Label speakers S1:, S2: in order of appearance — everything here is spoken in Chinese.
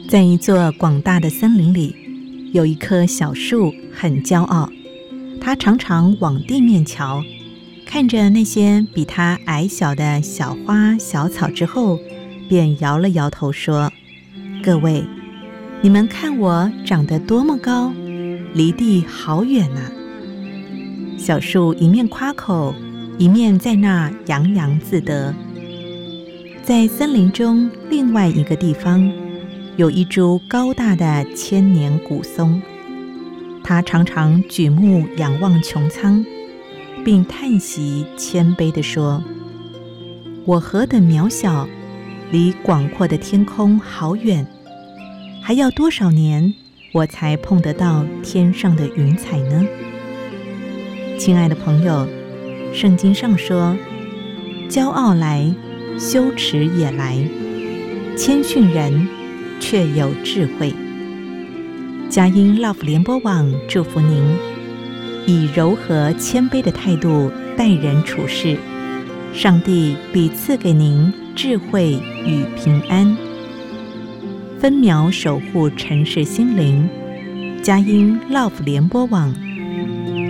S1: 在一座广大的森林里，有一棵小树很骄傲，它常常往地面瞧，看着那些比它矮小的小花小草之后，便摇了摇头说：各位，你们看我长得多么高，离地好远啊。小树一面夸口，一面在那洋洋自得。在森林中另外一个地方，有一株高大的千年古松，它常常举目仰望穹苍，并叹息谦卑地说：我何等渺小，离广阔的天空好远，还要多少年我才碰得到天上的云彩呢？亲爱的朋友，圣经上说，骄傲来，羞耻也来，谦逊人却有智慧。佳音 Love 联播网祝福您，以柔和谦卑的态度待人处事，上帝必赐给您智慧与平安。分秒守护城市心灵，佳音 Love 联播网